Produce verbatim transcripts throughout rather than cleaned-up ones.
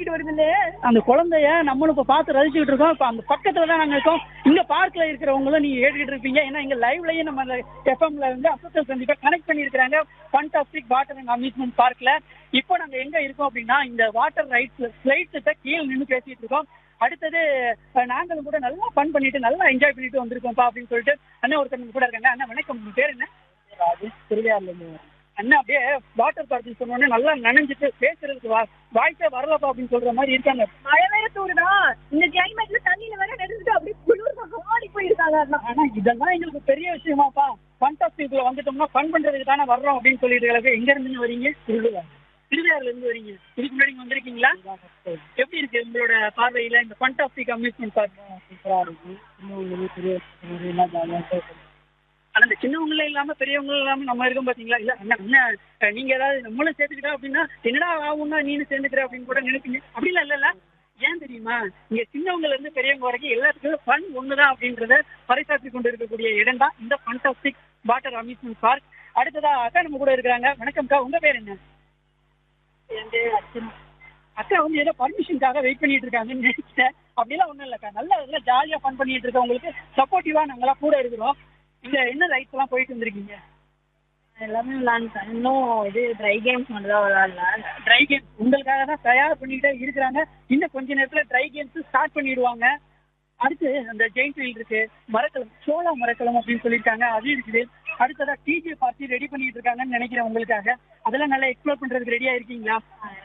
தூக்கிட்டு வருதுன்னு அந்த குழந்தைய நம்மளும் இப்ப பார்த்து ரசிச்சுட்டு இருக்கோம். இப்ப அந்த பக்கத்துல தான் நாங்க இருக்கோம். இங்க பார்க்ல இருக்கிறவங்களும் நீங்க ஏறிக்கிட்டு இருப்பீங்க. ஏன்னா இங்க லைவ்லயே நம்ம எஃப்எம்ல இருந்து அசத்தல் சந்திப்பா கனெக்ட் பண்ணிருக்காங்க ஃபண்டாஸ்டிக் வாட்டர் அண்ட் அம்யூஸ்மெண்ட் பார்க்ல. இப்போ நாங்க எங்க இருக்கோம் அப்படின்னா இந்த வாட்டர் ரைட்ஸ் ஸ்லைட் கிட்ட கீழே நின்று பேசிட்டு இருக்கோம். அடுத்தது நாங்களும் கூட நல்லா ஃபன் பண்ணிட்டு நல்லா என்ஜாய் பண்ணிட்டு வந்திருக்கோம்ப்பா அப்படின்னு சொல்லிட்டு அண்ணன் ஒருத்தர் கூட இருக்காங்க. அண்ணா வணக்கம், உங்க பேர் என்ன? ராஜேஷ் திருவிழால இருந்து. அண்ணா அப்படியே வாட்டர் பார்க் சொன்னோடனே நல்லா நனைஞ்சிட்டு பேசுறதுக்கு வாய்ஸே வரலப்பா அப்படின்னு சொல்ற மாதிரி இருக்காங்க. மழை வேற தூருதா, இந்த கிளைமேட்ல தண்ணியில வேற நடுந்துட்டு அப்படியே குளிர் ஓடி போயிருக்காங்க. ஆனா இதெல்லாம் எங்களுக்கு பெரிய விஷயமாப்பா. ஃபண்டாஸ்டிக்ல வந்துட்டோம்னா ஃபன் பண்றதுக்கு தானே வர்றோம் அப்படின்னு சொல்லிட்டு எங்க இருந்து வரீங்க? திருவிழா திருவிழால இருந்து வரீங்க. இதுக்கு முன்னாடி வந்திருக்கீங்களா? எப்படி இருக்கு உங்களோட பார்வையில இந்த ஃபண்டாஸ்டிக் அம்யூஸ்மெண்ட் பார்க்? சூப்பரா இருக்கு. சின்னவங்களுக்கு பெரிய எல்லாம் ஜாலியாக. ஆனா இந்த சின்னவங்கள இல்லாம பெரியவங்க இல்லாம நம்ம இருக்கோம் பாத்தீங்களா? இல்ல அண்ணா அண்ணா நீங்க ஏதாவது நம்மளும் சேர்த்துக்கிட்டா அப்படின்னா என்னடா ஆகும்னா நீனு சேர்ந்துக்கிற அப்படின்னு கூட நினைப்பீங்க. அப்படிலாம் இல்லல்ல. ஏன் தெரியுமா? இங்க சின்னவங்கல இருந்து பெரியவங்க வரைக்கும் எல்லாத்துக்கும் ஃபன் ஒண்ணுதான் அப்படின்றத பறைசாற்றி கொண்டு இருக்கக்கூடிய இடம் தான் இந்த ஃபண்டாஸ்டிக் வாட்டர் அம்யூஸ்மெண்ட் பார்க். அடுத்ததா அக்கா நம்ம கூட இருக்கிறாங்க. வணக்கம்க்கா, உங்க பேர் என்ன? அக்கா வந்து ஏதோ பர்மிஷனுக்காக வெயிட் பண்ணிட்டு இருக்காங்கன்னு நினைச்சேன். அப்படிலாம் ஒண்ணும் இல்லக்கா, நல்லா நல்லா ஜாலியா ஃபன் பண்ணிட்டு இருக்கோம். உங்களுக்கு சப்போர்ட்டிவா நாங்களாம் கூட இருக்கிறோம். இங்க என்ன ரைட்ஸ் எல்லாம் போயிட்டு வந்திருக்கீங்க? எல்லாமே விளையாண்டுட்டேன். இன்னும் இது ட்ரை கேம்ஸ் மட்டும் தான் விளையாடல. ட்ரை கேம்ஸ் உங்களுக்காக தான் தயார் பண்ணிட்டே இருக்கிறாங்க. இன்னும் கொஞ்ச நேரத்துல ட்ரை கேம்ஸ் ஸ்டார்ட் பண்ணிடுவாங்க. அடுத்து அந்த ஜெயிண்ட் வீல் இருக்கு, மரக்கலம் சோளா மரக்கலம் அப்படின்னு சொல்லியிருக்காங்க, அது இருக்குது. அடுத்ததா டிஜே பார்ட்டி ரெடி பண்ணிட்டு இருக்காங்கன்னு நினைக்கிறேன் உங்களுக்காக. அதெல்லாம் நல்லா எக்ஸ்ப்ளோர் பண்றதுக்கு ரெடியா இருக்கீங்களா?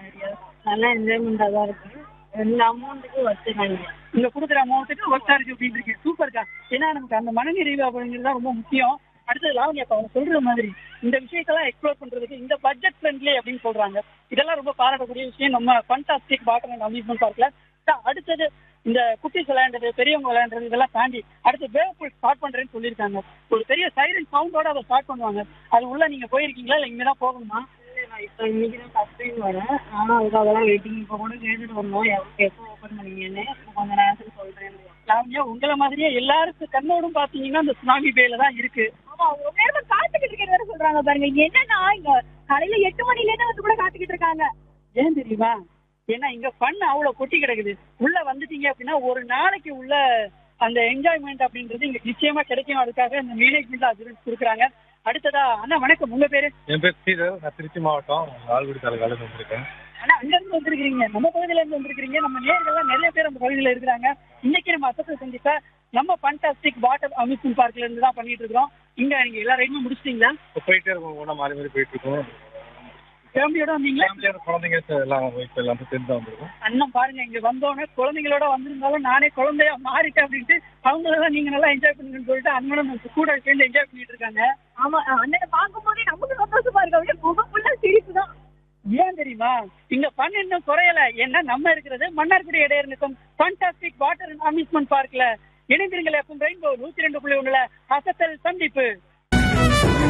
நல்லா என்ஜாய்மெண்டா தான் இருக்கு. இந்த அமௌண்ட்டுக்கு வச்சுருக்காங்க. நீங்க கொடுக்குற அமௌண்ட்டுக்கு ஒர்க் சார்ஜ் அப்படின்னு இருக்கு. சூப்பர்க்கா. ஏன்னா நமக்கு அந்த மனநிறைவு அப்படிங்கிறது தான் ரொம்ப முக்கியம். அடுத்தது லாவண்யா அப்ப அவங்க சொல்ற மாதிரி இந்த விஷயத்தெல்லாம் எக்ஸ்ப்ளோர் பண்றதுக்கு இந்த பட்ஜெட் ஃப்ரெண்ட்லி அப்படின்னு சொல்றாங்க. இதெல்லாம் ரொம்ப பாராட்டக்கூடிய விஷயம் நம்ம ஃபண்டாஸ்டிக் வாட்டர் அண்ட் அம்யூஸ்மெண்ட் பார்க்ல. அடுத்தது இந்த குட்டிஸ் விளையாண்டது, பெரியவங்க விளையாண்டது இதெல்லாம் தாண்டி அடுத்து வேவ் பூல் ஸ்டார்ட் பண்றேன்னு சொல்லியிருக்காங்க. ஒரு பெரிய சைரன் சவுண்டோட அதை ஸ்டார்ட் பண்ணுவாங்க. அது உள்ள நீங்க போயிருக்கீங்களா இல்ல இங்கதான் போகணுமா? இப்போ இன்னைக்கு தான் ஃபர்ஸ்ட் டைம் வரேன். ஆனால் அதுக்காகலாம் வெயிட்டிங். இப்போ கூட கேட்டுட்டு வரணும் எப்போ ஓப்பன் பண்ணீங்கன்னு. கொஞ்சம் நேரத்துக்கு சொல்றேன். லாவண்யா உங்களை மாதிரியே எல்லாருக்கும் கண்ணோடும் பாத்தீங்கன்னா இந்த சுனாமி பேல தான் இருக்கு. ஆமா, அவங்க நேரம் காத்துக்கிட்டு இருக்கேன்னு வேற சொல்றாங்க பாருங்க. என்னன்னா இங்க காலையில எட்டு மணில இருந்து வந்து கூட காத்துக்கிட்டு இருக்காங்க. ஏன் தெரியுமா? ஏன்னா இங்க ஃபன் அவ்வளவு கொட்டி கிடக்குது. உள்ள வந்துட்டீங்க அப்படின்னா ஒரு நாளைக்கு உள்ள அந்த என்ஜாய்மெண்ட் அப்படின்றது இங்க நிச்சயமா கிடைக்கும். அதுக்காக இந்த மேனேஜ்மெண்ட் அசூரன்ஸ் கொடுக்குறாங்க. அடுத்ததா அண்ணா வணக்கம், உங்க பேரு? என் பேர் ஸ்ரீதர். நான் திருச்சி மாவட்டம் ஆல்குடி தாலுகால இருந்து வந்திருக்கேன். ஆனா அங்க இருந்து வந்திருக்கீங்க, நம்ம பகுதியில இருந்து வந்திருக்கீங்க. நம்ம நேர்கள்லாம் நிறைய பேர் அந்த பகுதியில இருக்கிறாங்க. இன்னைக்கு நம்ம அசத்தல் சந்திப்ப நம்ம ஃபண்டாஸ்டிக் வாட்டர் அம்யூஸ்மெண்ட் பார்க்ல இருந்து தான் பண்ணிட்டு இருக்கோம். இங்க நீங்க எல்லா ரைடுமே முடிச்சிட்டீங்களா? போயிட்டே இருக்கோம், கூட மாறி மாறி போயிட்டு இருக்கோம். ஃபேமிலியோட வந்தீங்களா? குழந்தைங்க எல்லாம் இப்போ எல்லாம் தெரிஞ்சு வந்திருக்கோம். அண்ணன் பாருங்க, இங்க வந்தோடனே குழந்தைங்களோட வந்திருந்தாலும் நானே குழந்தையா மாறிட்டேன் அப்படின்ட்டு அவங்களெல்லாம் நீங்க நல்லா என்ஜாய் பண்ணுங்கன்னு சொல்லிட்டு அண்ணனும் கூட சேர்ந்து என்ஜாய் பண்ணிட்டு இருக்காங்க. ஆமா, அண்ணனை பார்க்கும் போதே நமக்கு சந்தோஷமா இருக்கு. அப்படியே முகம் ஃபுல்லா சிரிப்பு தான். ஏன் தெரியுமா? இங்க ஃபன் இன்னும் குறையல. ஏன்னா நம்ம இருக்கிறது மன்னார்குடி இடையர் நிற்கும் ஃபண்டாஸ்டிக் வாட்டர் அண்ட் அம்யூஸ்மெண்ட் பார்க்ல. இணைந்திருங்கள். எப்பவும் ரெயின்போ நூத்தி ரெண்டு புள்ளி ஒண்ணுல அசத்தல் சந்திப்பு.